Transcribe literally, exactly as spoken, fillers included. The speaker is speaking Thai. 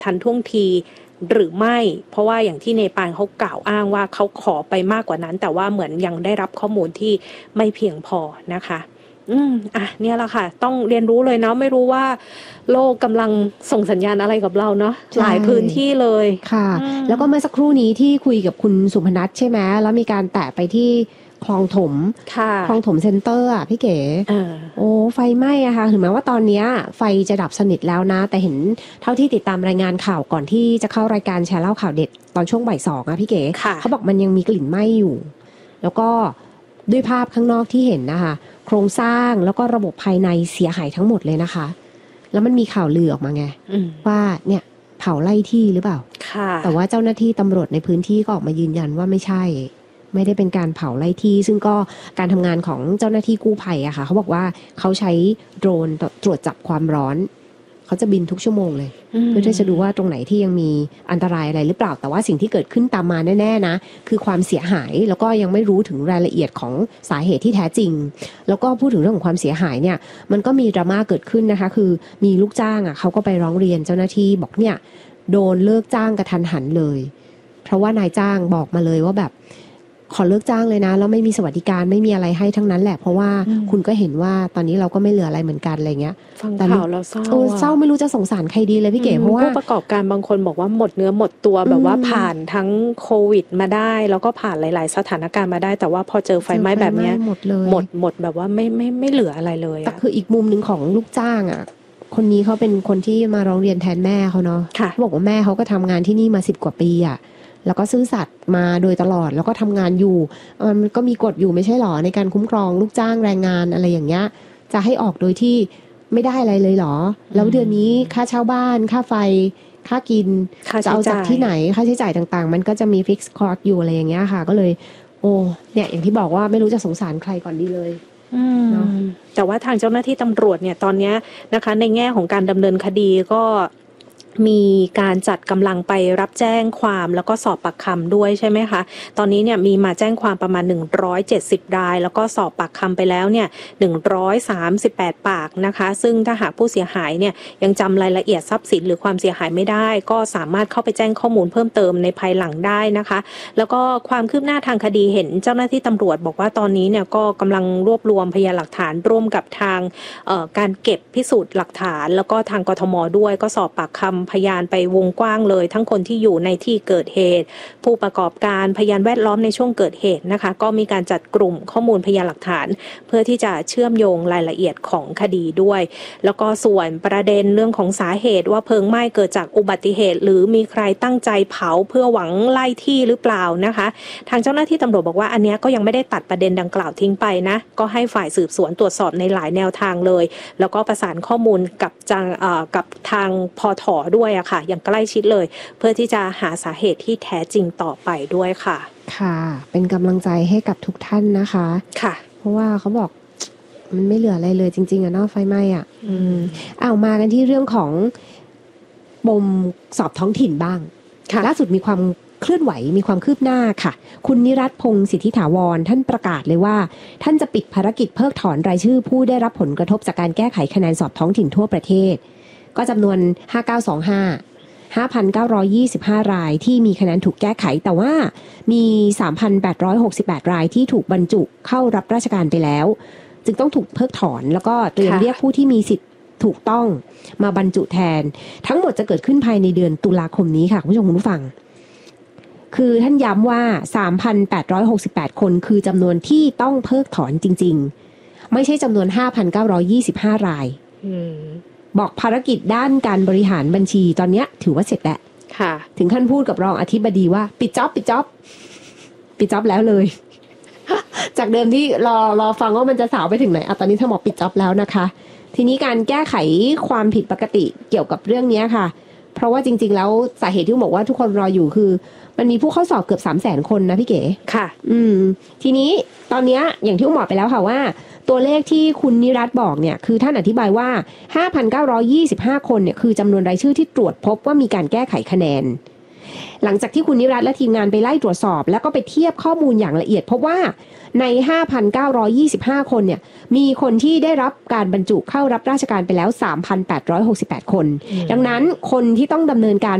ทันท่วงทีหรือไม่เพราะว่าอย่างที่เนปาลเขากล่าวอ้างว่าเขาขอไปมากกว่านั้นแต่ว่าเหมือนยังได้รับข้อมูลที่ไม่เพียงพอนะคะอืมอ่ะเนี่ยแหละค่ะต้องเรียนรู้เลยเนาะไม่รู้ว่าโลกกำลังส่งสัญญาณอะไรกับเราเนาะหลายพื้นที่เลยค่ะแล้วก็เมื่อสักครู่นี้ที่คุยกับคุณสุพนัทใช่ไหมแล้วมีการแตะไปที่คลองถมคลองถมเซ็นเตอร์อ่ะพี่เก๋โอ้ไฟไหม้อะค่ะถึงแม้ว่าตอนนี้ไฟจะดับสนิทแล้วนะแต่เห็นเท่าที่ติดตามรายงานข่าวก่อนที่จะเข้ารายการแชร์เล่าข่าวเด็ดตอนช่วงบ่ายสองอะพี่เก๋เขาบอกมันยังมีกลิ่นไหม้อยู่แล้วก็ด้วยภาพข้างนอกที่เห็นนะคะโครงสร้างแล้วก็ระบบภายในเสียหายทั้งหมดเลยนะคะแล้วมันมีข่าวลือออกมาไงว่าเนี่ยเผาไล่ที่หรือเปล่าแต่ว่าเจ้าหน้าที่ตำรวจในพื้นที่ก็ออกมายืนยันว่าไม่ใช่ไม่ได้เป็นการเผาไล่ที่ซึ่งก็การทำงานของเจ้าหน้าที่กู้ภัยอะค่ะเขาบอกว่าเขาใช้โดรนตรวจจับความร้อนเขาจะบินทุกชั่วโมงเลยเพื่อที่จะดูว่าตรงไหนที่ยังมีอันตรายอะไรหรือเปล่าแต่ว่าสิ่งที่เกิดขึ้นตามมาแน่ๆนะคือความเสียหายแล้วก็ยังไม่รู้ถึงรายละเอียดของสาเหตุที่แท้จริงแล้วก็พูดถึงเรื่องของความเสียหายเนี่ยมันก็มีดราม่าเกิดขึ้นนะคะคือมีลูกจ้างอ่ะเขาก็ไปร้องเรียนเจ้าหน้าที่บอกเนี่ยโดนเลิกจ้างกระทันหันเลยเพราะว่านายจ้างบอกมาเลยว่าแบบขอเลิกจ้างเลยนะแล้วไม่มีสวัสดิการไม่มีอะไรให้ทั้งนั้นแหละเพราะว่าคุณก็เห็นว่าตอนนี้เราก็ไม่เหลืออะไรเหมือนกันอะไรเงี้ยฟังข่าวแล้วเศร้าเออเศร้าไม่รู้จะสงสารใครดีเลยพี่เก๋เพราะว่าผู้ประกอบการบางคนบอกว่าหมดเนื้อหมดตัวแบบว่าผ่านทั้งโควิดมาได้แล้วก็ผ่านหลายๆสถานการณ์มาได้แต่ว่าพอเจอไฟไหม้แบบนี้หมดเลยหมดหมดแบบว่าไม่ไม่ไม่เหลืออะไรเลยแต่คืออีกมุมนึงของลูกจ้างอ่ะคนนี้เขาเป็นคนที่มาร้องเรียนแทนแม่เขาเนาะเขาบอกว่าแม่เขาก็ทำงานที่นี่มาสิบกว่าปีอ่ะแล้วก็ซื่อสัตย์มาโดยตลอดแล้วก็ทำงานอยู่มันก็มีกฎอยู่ไม่ใช่หรอในการคุ้มครองลูกจ้างแรงงานอะไรอย่างเงี้ยจะให้ออกโดยที่ไม่ได้อะไรเลยหรอแล้วเดือนนี้ค่าเช่าบ้านค่าไฟค่ากินจะเอาจากที่ไหนค่าใช้จ่ายต่างๆมันก็จะมีฟิกซ์คอร์สอยู่อะไรอย่างเงี้ยค่ะก็เลยโอ้เนี่ยอย่างที่บอกว่าไม่รู้จะสงสารใครก่อนดีเลยแต่ว่าทางเจ้าหน้าที่ตำรวจเนี่ยตอนนี้นะคะในแง่ของการดำเนินคดีก็มีการจัดกำลังไปรับแจ้งความแล้วก็สอบปากคำด้วยใช่ไหมคะตอนนี้เนี่ยมีมาแจ้งความประมาณหนึ่งร้อยเจ็ดสิบรายแล้วก็สอบปากคำไปแล้วเนี่ยหนึ่งร้อยสามสิบแปดปากนะคะซึ่งถ้าหากผู้เสียหายเนี่ยยังจำรายละเอียดทรัพย์สินหรือความเสียหายไม่ได้ก็สามารถเข้าไปแจ้งข้อมูลเพิ่มเติมในภายหลังได้นะคะแล้วก็ความคืบหน้าทางคดีเห็นเจ้าหน้าที่ตำรวจบอกว่าตอนนี้เนี่ยก็กำลังรวบรวมพยานหลักฐานร่วมกับทางการเก็บพิสูจน์หลักฐานแล้วก็ทางกทมด้วยก็สอบปากคำพยานไปวงกว้างเลยทั้งคนที่อยู่ในที่เกิดเหตุผู้ประกอบการพยานแวดล้อมในช่วงเกิดเหตุนะคะก็มีการจัดกลุ่มข้อมูลพยานหลักฐานเพื่อที่จะเชื่อมโยงรายละเอียดของคดีด้วยแล้วก็ส่วนประเด็นเรื่องของสาเหตุว่าเพลิงไหม้เกิดจากอุบัติเหตุหรือมีใครตั้งใจเผาเพื่อหวังไล่ที่หรือเปล่านะคะทางเจ้าหน้าที่ตำรวจบอกว่าอันนี้ก็ยังไม่ได้ตัดประเด็นดังกล่าวทิ้งไปนะก็ให้ฝ่ายสืบสวนตรวจสอบในหลายแนวทางเลยแล้วก็ประสานข้อมูลกับจังกับทางพถ.ด้วยอะค่ะอย่างใกล้ชิดเลยเพื่อที่จะหาสาเหตุที่แท้จริงต่อไปด้วยค่ะค่ะเป็นกำลังใจให้กับทุกท่านนะคะค่ะเพราะว่าเขาบอกมันไม่เหลืออะไรเลยจริงๆอะเนาะไฟไหม้อะอืมเอามากันที่เรื่องของปมสอบท้องถิ่นบ้างล่าสุดมีความเคลื่อนไหวมีความคืบหน้าค่ะคุณนิรัตน์พงศ์สิทธิถาวรท่านประกาศเลยว่าท่านจะปิดภารกิจเพิกถอนรายชื่อผู้ได้รับผลกระทบจากการแก้ไขคะแนนสอบท้องถิ่นทั่วประเทศก็จำนวนห้าพันเก้าร้อยยี่สิบห้า ห้าพันเก้าร้อยยี่สิบห้ารายที่มีคะแนนถูกแก้ไขแต่ว่ามี สามพันแปดร้อยหกสิบแปดรายที่ถูกบรรจุเข้ารับราชการไปแล้วจึงต้องถูกเพิกถอนแล้วก็เตรียมเรียกผู้ที่มีสิทธิ์ถูกต้องมาบรรจุแทนทั้งหมดจะเกิดขึ้นภายในเดือนตุลาคมนี้ค่ะคุณผู้ชมคุณผู้ฟังคือท่านย้ำว่า สามพันแปดร้อยหกสิบแปดคนคือจำนวนที่ต้องเพิกถอนจริงๆไม่ใช่จำนวน ห้าพันเก้าร้อยยี่สิบห้ารายบอกภารกิจด้านการบริหารบัญชีตอนนี้ถือว่าเสร็จแล้วถึงขั้นพูดกับรองอธิบดีว่าปิดจ็อบปิดจ็อบปิดจ็อบแล้วเลย จากเดิมที่รอรอฟังว่ามันจะสาวไปถึงไหนอ่ะตอนนี้ท่านบอกปิดจ็อบแล้วนะคะทีนี้การแก้ไขความผิดปกติเกี่ยวกับเรื่องนี้ค่ะเพราะว่าจริงๆแล้วสาเหตุที่บอกว่าทุกคนรออยู่คือมันมีผู้เข้าสอบเกือบ สามแสน คนนะพี่เก๋ค่ะอืมทีนี้ตอนนี้อย่างที่อุ้มบอกไปแล้วค่ะว่าตัวเลขที่คุณนิรัตน์บอกเนี่ยคือท่านอธิบายว่า ห้าพันเก้าร้อยยี่สิบห้าคนเนี่ยคือจำนวนรายชื่อที่ตรวจพบว่ามีการแก้ไขคะแนนหลังจากที่คุณนิรัตน์และทีมงานไปไล่ตรวจสอบแล้วก็ไปเทียบข้อมูลอย่างละเอียดพบว่าใน ห้าพันเก้าร้อยยี่สิบห้า คนเนี่ยมีคนที่ได้รับการบรรจุเข้ารับราชการไปแล้ว สามพันแปดร้อยหกสิบแปด คนดังนั้นคนที่ต้องดำเนินการ